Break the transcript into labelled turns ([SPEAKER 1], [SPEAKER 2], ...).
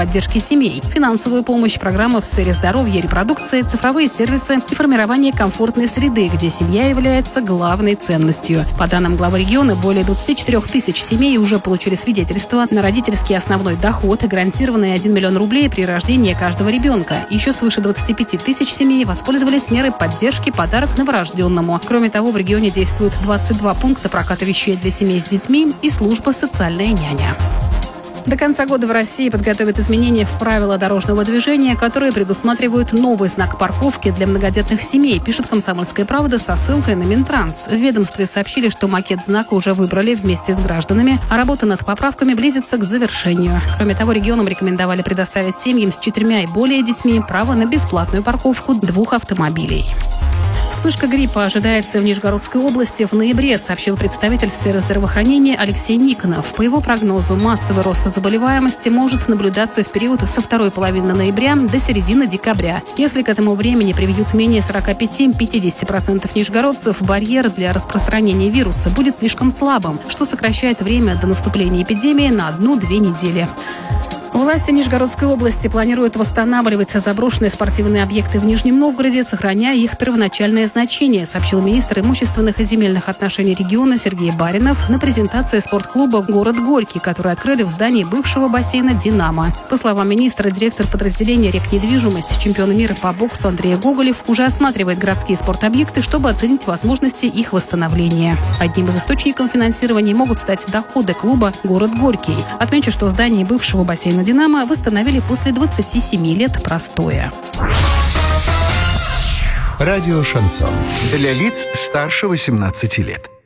[SPEAKER 1] поддержки семей, финансовую помощь, программы в сфере здоровья, репродукции, цифровые сервисы и формирование комфортной среды, где семья является главной ценностью. По данным главы региона, более 24 тысяч семей уже получили свидетельство на родительский основной доход и гарантированные 1 миллион рублей при рождении каждого ребенка. Еще свыше 25 тысяч семей воспользовались мерой поддержки «Подарок новорожденному». Кроме того, в регионе действуют 22 пункта проката вещей для семей с детьми и служба «Социальная няня». До конца года в России подготовят изменения в правила дорожного движения, которые предусматривают новый знак парковки для многодетных семей, пишет «Комсомольская правда» со ссылкой на Минтранс. В ведомстве сообщили, что макет знака уже выбрали вместе с гражданами, а работа над поправками близится к завершению. Кроме того, регионам рекомендовали предоставить семьям с 4 и более детьми право на бесплатную парковку 2 автомобилей. Вспышка гриппа ожидается в Нижегородской области в ноябре, сообщил представитель сферы здравоохранения Алексей Никонов. По его прогнозу, массовый рост заболеваемости может наблюдаться в период со второй половины ноября до середины декабря. Если к этому времени привьют менее 45-50% нижегородцев, барьер для распространения вируса будет слишком слабым, что сокращает время до наступления эпидемии на 1-2 недели. Власти Нижегородской области планируют восстанавливать заброшенные спортивные объекты в Нижнем Новгороде, сохраняя их первоначальное значение, сообщил министр имущественных и земельных отношений региона Сергей Баринов на презентации спортклуба «Город Горький», который открыли в здании бывшего бассейна «Динамо». По словам министра, директор подразделения «Рекнедвижимость», чемпион мира по боксу Андрей Гоголев уже осматривает городские спортобъекты, чтобы оценить возможности их восстановления. Одним из источников финансирования могут стать доходы клуба «Город Горький». Отмечу, что здание бывшего бассейна «Динамо» восстановили после 27 лет простоя.
[SPEAKER 2] Радио «Шансон». Для лиц старше 18 лет.